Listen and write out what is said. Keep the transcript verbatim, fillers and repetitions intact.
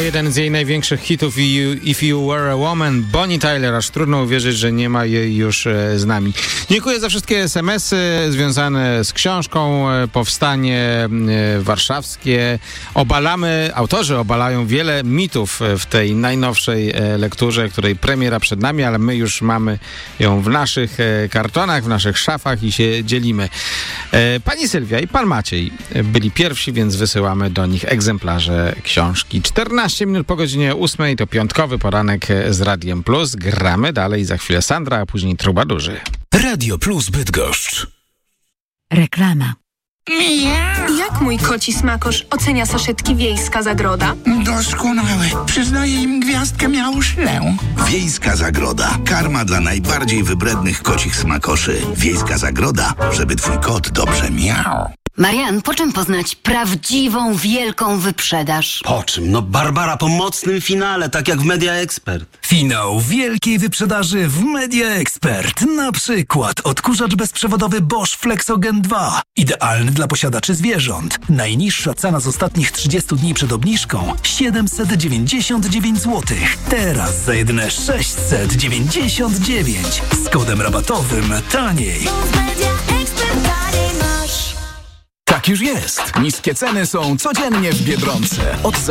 jeden z jej największych hitów If You Were a Woman, Bonnie Tyler. Aż trudno uwierzyć, że nie ma jej już z nami. Dziękuję za wszystkie es em esy związane z książką Powstanie Warszawskie. Obalamy, autorzy obalają wiele mitów w tej najnowszej lekturze, której premiera przed nami, ale my już mamy ją w naszych kartonach, w naszych szafach i się dzielimy. Pani Sylwia i pan Maciej byli pierwsi, więc wysyłamy do nich egzemplarze książki. czternaście minut po godzinie ósmej to piątkowy poranek z Radiem Plus. Gramy dalej, za chwilę Sandra, a później Trubadurzy. Radio Plus Bydgoszcz. Reklama. Jak mój koci smakosz ocenia saszetki Wiejska Zagroda? Doskonałe. Przyznaję im gwiazdkę miałszlę. Wiejska Zagroda. Karma dla najbardziej wybrednych kocich smakoszy. Wiejska Zagroda, żeby twój kot dobrze miał. Marian, po czym poznać prawdziwą, wielką wyprzedaż? Po czym? No Barbara, po mocnym finale, tak jak w Media Expert. Finał wielkiej wyprzedaży w Media Expert. Na przykład odkurzacz bezprzewodowy Bosch Flexogen dwa. Idealny dla posiadaczy zwierząt. Najniższa cena z ostatnich trzydziestu dni przed obniżką siedemset dziewięćdziesiąt dziewięć złotych. Teraz za jedyne sześćset dziewięćdziesiąt dziewięć. Z kodem rabatowym taniej. Tak już jest. Niskie ceny są codziennie w Biedronce. Od